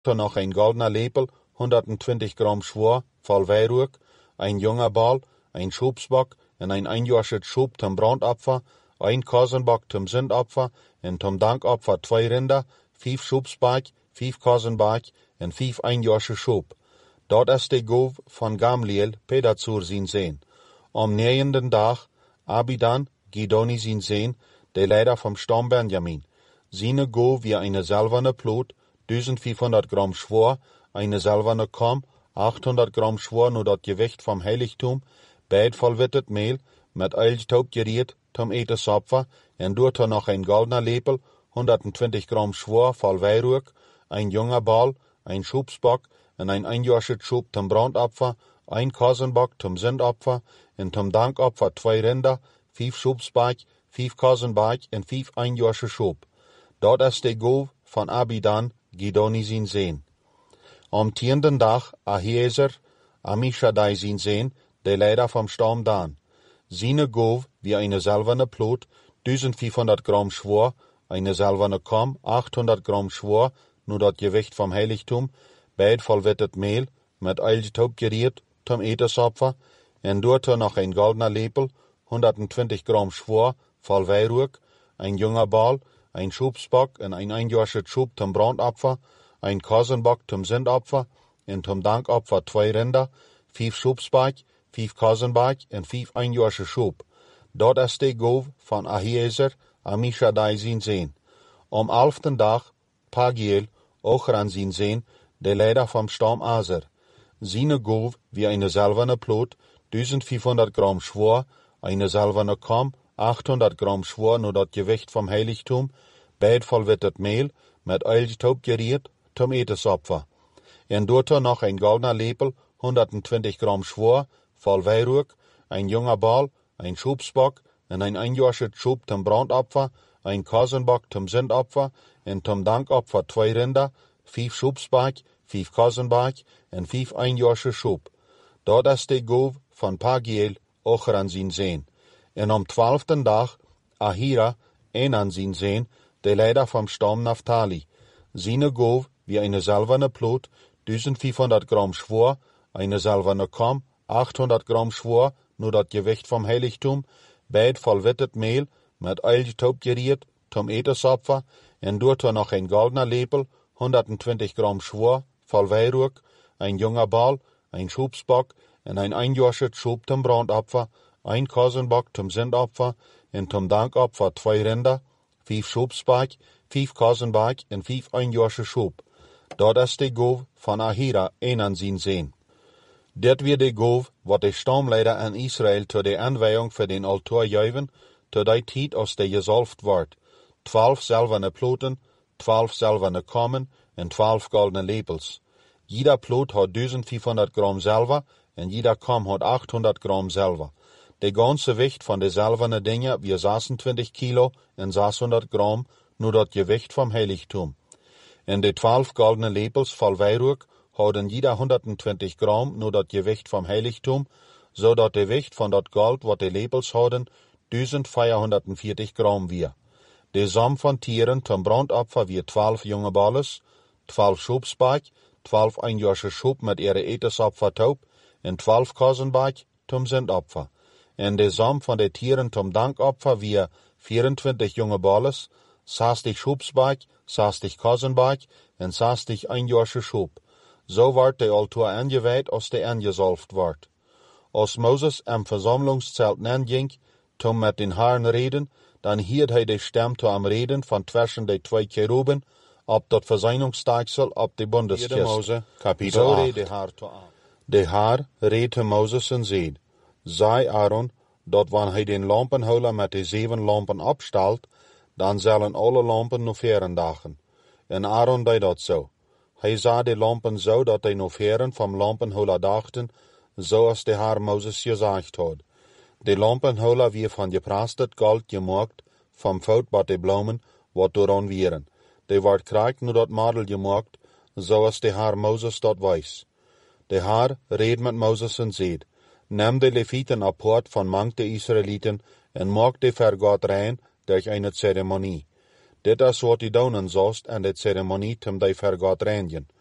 noch ein goldener Lepel, 120 Gramm Schwor, voll Weihrauch, ein junger Ball, ein Schubsbock en ein einjähriges Schub zum Brandopfer, ein Kasenbock zum Sündopfer en zum Dankopfer 2 Rinder, 5 Schubsback, 5 Kasenback en 5 einjährige Schub. Dort ist de Gov von Gamliel, Pedazur sin Sehn. Am 9. Tag, Abidan, Gidoni sin Sehn, der Leiter vom Stamm Benjamin. Sine Gov wie eine silberne Plut, 1500 Gramm Schwor, eine silberne Kamm, 800 Gramm Schwor nur das Gewicht vom Heiligtum, beid vollwittet Mehl, mit Eilstaub geriet, zum Etesopfer, en dort noch ein goldener Lepel, 120 Gramm Schwor voll Weihrauch, ein junger Ball, ein Schubsbock, en ein einjähriges Schub zum Brandopfer, ein Kasenbock zum Sündopfer, en zum Dankopfer 2 Rinder, 5 Schubsback, 5 Kasenback en 5 einjährige Schub. Dort ist de Gov von Abidan, Gidoni sin Sehn. Am 10. Tag, Ahiezer, Amishadai sin Sehn, der Leiter vom Stamm Dan. Sine Gov wie eine silberne Plut, 1500 Gramm Schwor, eine silberne Kamm, 800 Gramm Schwor, nur das Gewicht vom Heiligtum, beid vollwittet Mehl, mit Eilstaub geriet, zum Etesopfer, en dort noch ein goldener Lepel, 120 Gramm Schwor, voll Weihrauch, ein junger Ball, ein Schubsbock en ein einjähriges Schub zum Brandopfer, ein Kasenbock zum Sündopfer, en zum Dankopfer 2 Rinder, 5 Schubsback, 5 Kasenback en 5 einjährige Schub. Dort ist de Gov von Ahiezer, Amishadai sin Sehn. Am 11. Tag, Pagiel, Ochran sin Sehn, der Leiter vom Stamm Aser. Sine Gov wie eine silberne Plut, 1500 Gramm Schwor, eine silberne Kamm, 800 Gramm Schwor nur das Gewicht vom Heiligtum, beid vollwittet Mehl, mit Eilstaub geriet, zum Etesopfer. En dort noch ein goldener Lepel, 120 Gramm Schwor, voll Weihrauch, ein junger Ball, ein Schubsbock, en ein einjähriges Schub zum Brandopfer, ein Kasenbock zum Sündopfer, en zum Dankopfer 2 Rinder, 5 Schubsback, 5 Kasenback en 5 einjährige Schub. Dort ist de Gov von Pagiel, Ochran sin Sehn. En am 12. Tag, Ahira, Enan sin Sehn, der Leiter vom Stamm Naphtali. Sine Gov wie eine silberne Plut, 1500 Gramm Schwor, eine silberne Kamm, 800 Gramm Schwor, nur das Gewicht vom Heiligtum, beid vollwittet Mehl, mit Eilstaub geriet, zum Etesopfer, en dort noch ein goldener Lepel, 120 Gramm Schwor, voll Weihrauch, ein junger Ball, ein Schubsbock, en ein einjähriges Schub zum Brandopfer, ein Kasenbock zum Sündopfer, en zum Dankopfer 2 Rinder, 5 Schubsback, 5 Kasenback en 5 einjährige Schub. Dort ist de Gov von Ahira, Enan sin Sehn. Dit weer de Gov, wat de Stammleider an Israel tot de Anweihung für den Altar juiven, tot die Tijd als de gesalft wordt. 12 silberne Ploten, 12 silberne Kammen en 12 goldene Lepels. Jeder Plot hat 1500 Gramm Silber en jeder Kamm hat 800 Gramm Silber. De ganze Gewicht von de silberne Dinge wie 26 Kilo en 600 Gramm, nur das Gewicht vom Heiligtum. En de 12 goldene Lepels voll Weihrauch houden jeder 120 Gramm, nur das Gewicht vom Heiligtum, so dat de Gewicht von dat Gold, wat de Lepels houden, 1440 Gramm wir. De Samm von Tieren zum Brandopfer wie 12 junge Balles, 12 Schubsback, 12 einjährige Schub mit ihre Etesopfer taub, en 12 Kasenback zum Sündopfer. En de Samm von de Tieren zum Dankopfer wie 24 junge Balles, 60 Schubsback, 60 Kasenback en 60 einjährige Schub. So wordt de Altar angeweiht, als de angesalft wordt. Als Moses am Versammlungszelt nanging, zum mit den Haaren reden, dann hielt hij de stem toe am Reden von zwischen de 2 Cheruben, op dat Verseinungstaagsel op de Bundeskist. Mose, Kapitel So 8. reed de Haar toe aan. De Haar reed te Moses en zeid, zei Aaron, dat wanneer hij den lampenholer met de 7 lampen opstelt, dan zullen alle lampen nog 4 dagen. En Aaron deed dat zo. Hij zag de lampen zo dat hij nog 4 vom lampenholer dachten, zoals de Haar Moses gezegd had. De lampenholer wie van geprastet gold gemaakt, vom fout wat de bloemen, wat dooraan wieren. De wordt krijgt nu dat madel gemaakt, zoals de Haar Moses dat weis. De Haar reed met Moses en zeid, neem de Levieten apart van mang de Israëlieten en maak de voor God rein durch eine Zeremonie. Dit is wat die doen zost en de ceremonie tem de voor God reinigen.